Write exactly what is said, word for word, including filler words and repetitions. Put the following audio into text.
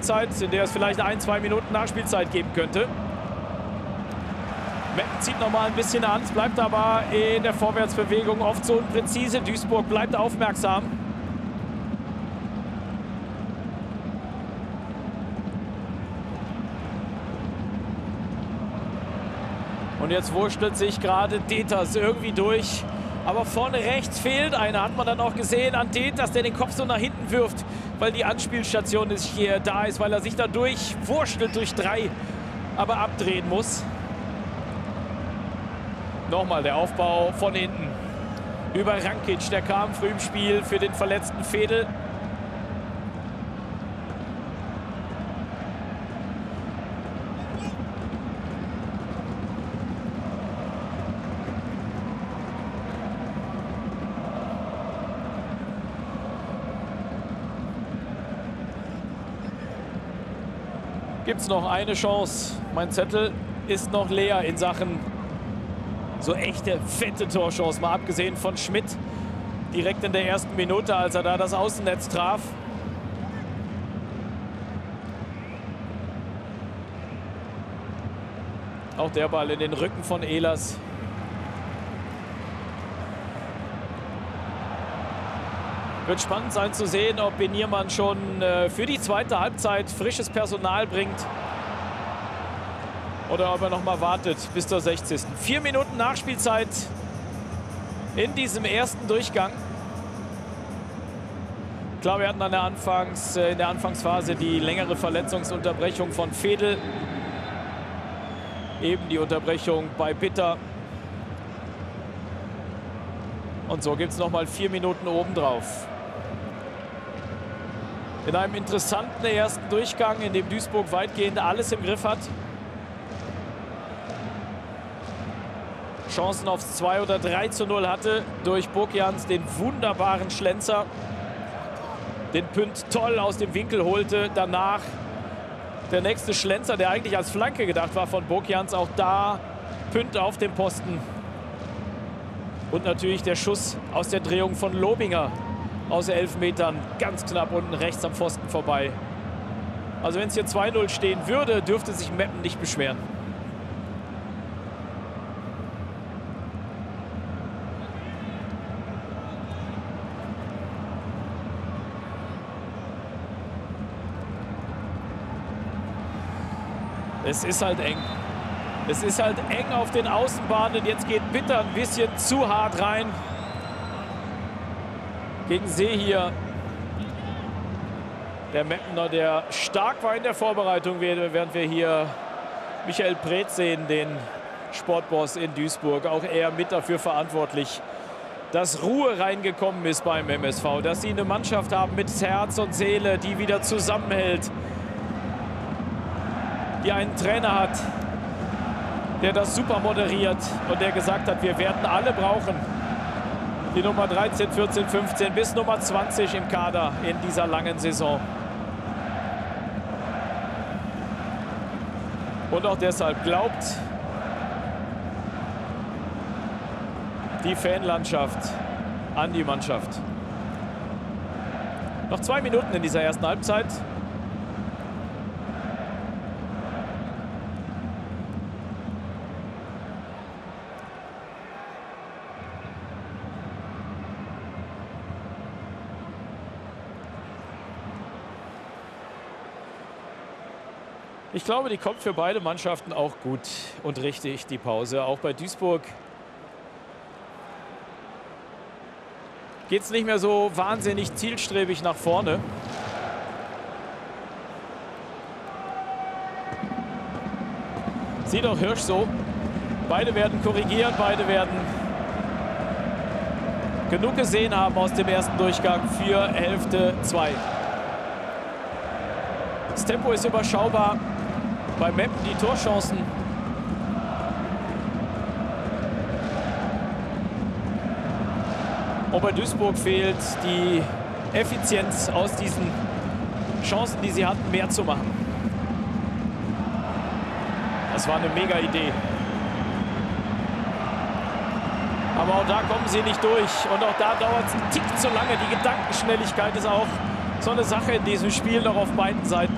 Halbzeit, in der es vielleicht ein, zwei Minuten Nachspielzeit geben könnte. Meppen zieht noch mal ein bisschen an, es bleibt aber in der Vorwärtsbewegung oft so unpräzise. Duisburg bleibt aufmerksam. Und jetzt wurschtelt sich gerade Deters irgendwie durch. Aber vorne rechts fehlt einer, hat man dann auch gesehen an Deters, der den Kopf so nach hinten wirft, weil die Anspielstation ist hier da ist, weil er sich da durchwurschtelt durch drei, aber abdrehen muss. Nochmal der Aufbau von hinten über Rankic, der kam früh im Spiel für den verletzten Fedel. Gibt es noch eine Chance? Mein Zettel ist noch leer in Sachen so echte, fette Torchance. Mal abgesehen von Schmidt direkt in der ersten Minute, als er da das Außennetz traf. Auch der Ball in den Rücken von Ehlers. Wird spannend sein zu sehen, ob Beniermann schon äh, für die zweite Halbzeit frisches Personal bringt. Oder ob er noch mal wartet bis zur sechzigsten Vier Minuten Nachspielzeit in diesem ersten Durchgang. Klar, wir hatten an der Anfangs, äh, in der Anfangsphase die längere Verletzungsunterbrechung von Fedel. Eben die Unterbrechung bei Bitter. Und so gibt es noch mal vier Minuten obendrauf. In einem interessanten ersten Durchgang, in dem Duisburg weitgehend alles im Griff hat. Chancen aufs zwei oder drei zu null hatte durch Bogjans, den wunderbaren Schlenzer. Den Pünd toll aus dem Winkel holte. Danach der nächste Schlenzer, der eigentlich als Flanke gedacht war von Bogjans. Auch da Pünd auf dem Posten. Und natürlich der Schuss aus der Drehung von Lobinger aus elf Metern, ganz knapp unten rechts am Pfosten vorbei. Also wenn es hier zwei null stehen würde, dürfte sich Meppen nicht beschweren. Es ist halt eng. Es ist halt eng auf den Außenbahnen. Jetzt geht Bitter ein bisschen zu hart rein. Gegen See hier. Der Meppener, der stark war in der Vorbereitung, während wir hier Michael Preetz sehen, den Sportboss in Duisburg. Auch er mit dafür verantwortlich, dass Ruhe reingekommen ist beim M S V. Dass sie eine Mannschaft haben mit Herz und Seele, die wieder zusammenhält. Die einen Trainer hat, der das super moderiert und der gesagt hat, wir werden alle brauchen. Die Nummer dreizehn, vierzehn, fünfzehn bis Nummer zwanzig im Kader in dieser langen Saison. Und auch deshalb glaubt die Fanlandschaft an die Mannschaft. Noch zwei Minuten in dieser ersten Halbzeit. Ich glaube, die kommt für beide Mannschaften auch gut und richtig, die Pause. Auch bei Duisburg geht es nicht mehr so wahnsinnig zielstrebig nach vorne. Sieht auch Hirsch so. Beide werden korrigieren, beide werden genug gesehen haben aus dem ersten Durchgang für Hälfte zwei. Das Tempo ist überschaubar. Bei Meppen die Torchancen. Und bei Duisburg fehlt die Effizienz aus diesen Chancen, die sie hatten, mehr zu machen. Das war eine mega Idee. Aber auch da kommen sie nicht durch. Und auch da dauert es einen Tick zu lange. Die Gedankenschnelligkeit ist auch so eine Sache in diesem Spiel noch auf beiden Seiten.